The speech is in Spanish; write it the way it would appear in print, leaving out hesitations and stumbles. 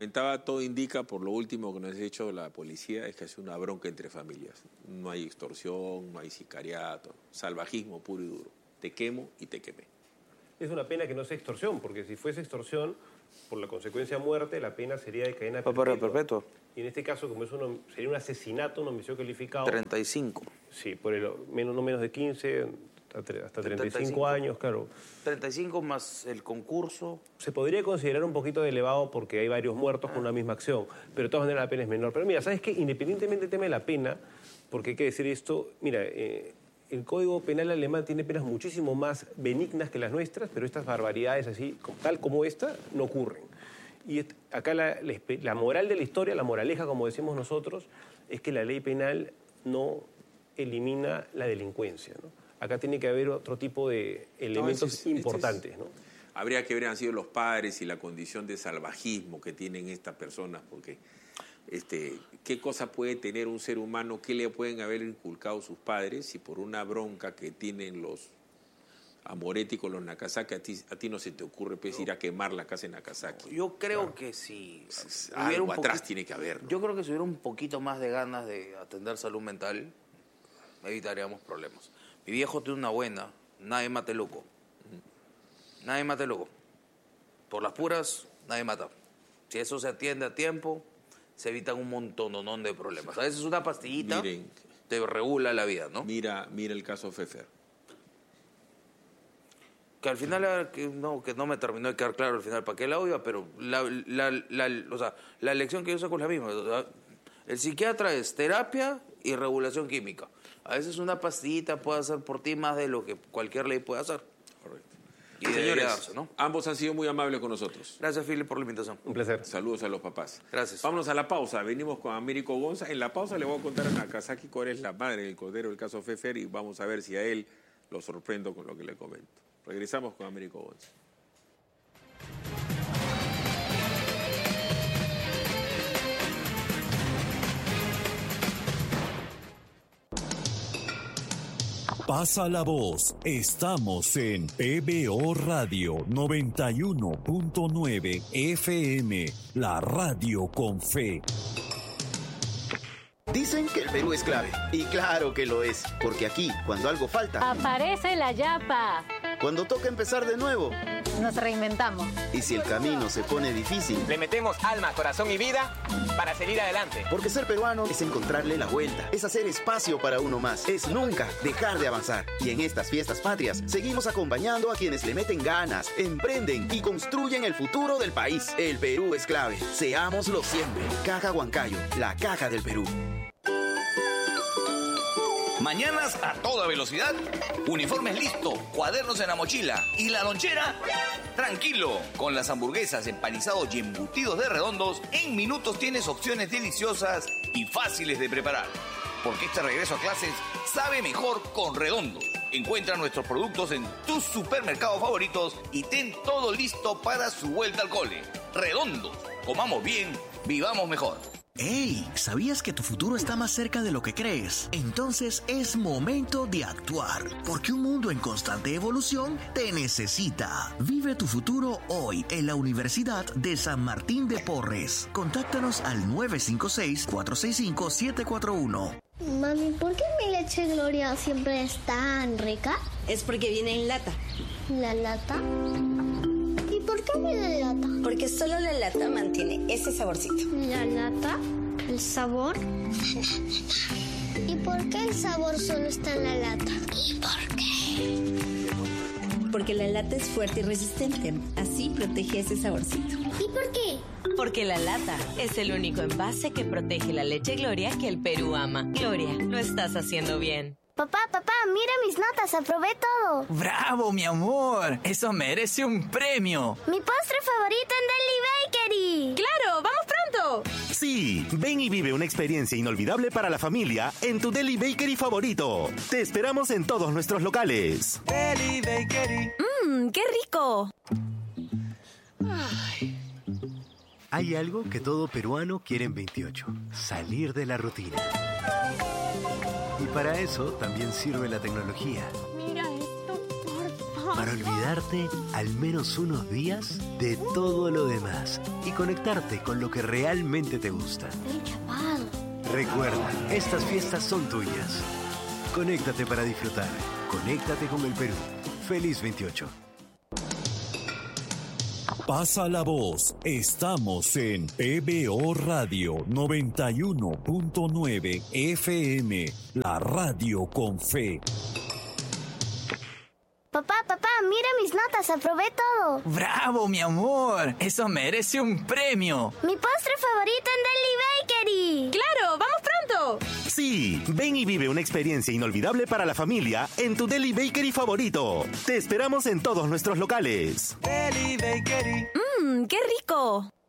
Todo indica, por lo último que nos ha hecho la policía, es que es una bronca entre familias. No hay extorsión, no hay sicariato, salvajismo puro y duro. Te quemo y te quemé. Es una pena que no sea extorsión, porque si fuese extorsión, por la consecuencia muerte, la pena sería de cadena perpetua. Y en este caso, como sería un asesinato, un homicidio calificado... 35. Sí, por no menos de 15, hasta 35 años, claro. 35 más el concurso. Se podría considerar un poquito elevado porque hay varios muertos con una misma acción, pero de todas maneras la pena es menor. Pero mira, ¿sabes qué? Independientemente del tema de la pena, porque hay que decir esto, mira, el Código Penal alemán tiene penas muchísimo más benignas que las nuestras, pero estas barbaridades así, tal como esta, no ocurren. Y acá la moral de la historia, la moraleja, como decimos nosotros, es que la ley penal no elimina la delincuencia, ¿no? Acá tiene que haber otro tipo de elementos importantes, ¿no? Habría que ver han sido los padres y la condición de salvajismo que tienen estas personas, porque ¿qué cosa puede tener un ser humano? ¿Qué le pueden haber inculcado sus padres si por una bronca que tienen los Amoretti con los Nagasaki, a ti no se te ocurre pues, ir a quemar la casa en Nagasaki? Yo creo que si... Algo atrás tiene que haber, ¿no? Yo creo que si hubiera un poquito más de ganas de atender salud mental, evitaríamos problemas. Mi viejo tiene una buena, nadie mate loco. Nadie mate loco. Por las puras, nadie mata. Si eso se atiende a tiempo, se evitan un montón de problemas. A veces una pastillita te regula la vida, ¿no? Mira el caso Pfeffer. Que al final, que no me terminó de quedar claro al final para qué la oiga, pero la lección que yo saco es la misma. O sea, el psiquiatra es terapia y regulación química. A veces una pastillita puede hacer por ti más de lo que cualquier ley puede hacer. Correcto. Y señores, darse, ¿no? Ambos han sido muy amables con nosotros. Gracias, Philip, por la invitación. Un placer. Saludos a los papás. Gracias. Vámonos a la pausa. Venimos con Américo Gonza. En la pausa le voy a contar a Nagasaki cuál es la madre del cordero del caso Pfeffer y vamos a ver si a él lo sorprendo con lo que le comento. Regresamos con Américo Gonza. Pasa la voz. Estamos en PBO Radio 91.9 FM, la radio con fe. Dicen que el Perú es clave, y claro que lo es, porque aquí, cuando algo falta, aparece la yapa. Cuando toca empezar de nuevo, nos reinventamos. Y si el camino se pone difícil, le metemos alma, corazón y vida para seguir adelante. Porque ser peruano es encontrarle la vuelta, es hacer espacio para uno más, es nunca dejar de avanzar. Y en estas fiestas patrias, seguimos acompañando a quienes le meten ganas, emprenden y construyen el futuro del país. El Perú es clave, seámoslo siempre. Caja Huancayo, la caja del Perú. Mañanas a toda velocidad, uniformes listos, cuadernos en la mochila y la lonchera, tranquilo. Con las hamburguesas, empanizados y embutidos de Redondos, en minutos tienes opciones deliciosas y fáciles de preparar. Porque este regreso a clases sabe mejor con Redondos. Encuentra nuestros productos en tus supermercados favoritos y ten todo listo para su vuelta al cole. Redondos, comamos bien, vivamos mejor. ¡Hey! ¿Sabías que tu futuro está más cerca de lo que crees? Entonces es momento de actuar, porque un mundo en constante evolución te necesita. Vive tu futuro hoy en la Universidad de San Martín de Porres. Contáctanos al 956-465-741. Mami, ¿por qué mi leche Gloria siempre es tan rica? Es porque viene en lata. ¿La lata? ¿Y por qué viene en lata? Porque solo la lata mantiene ese saborcito. ¿La lata? ¿El sabor? ¿Y por qué el sabor solo está en la lata? ¿Y por qué? Porque la lata es fuerte y resistente. Así protege ese saborcito. ¿Y por qué? Porque la lata es el único envase que protege la leche Gloria que el Perú ama. Gloria, lo estás haciendo bien. Papá, mira mis notas, aprobé todo. ¡Bravo, mi amor! Eso merece un premio. Mi postre favorito en Deli Bakery. ¡Claro! ¡Vamos pronto! Sí, ven y vive una experiencia inolvidable para la familia en tu Deli Bakery favorito. Te esperamos en todos nuestros locales. Deli Bakery. ¡Qué rico! Ay. Hay algo que todo peruano quiere en 28. Salir de la rutina. Y para eso también sirve la tecnología. Mira esto, por para olvidarte al menos unos días de todo lo demás y conectarte con lo que realmente te gusta. Estoy chapado. Recuerda, estas fiestas son tuyas. Conéctate para disfrutar. Conéctate con el Perú. Feliz 28. Pasa la voz. Estamos en PBO Radio 91.9 FM, la radio con fe. Papá, mira mis notas, aprobé todo. ¡Bravo, mi amor! Eso merece un premio. Mi postre favorito en Deli Bakery. ¡Claro! ¡Vamos pronto! Sí, ven y vive una experiencia inolvidable para la familia en tu Deli Bakery favorito. Te esperamos en todos nuestros locales. Deli Bakery. ¡Qué rico!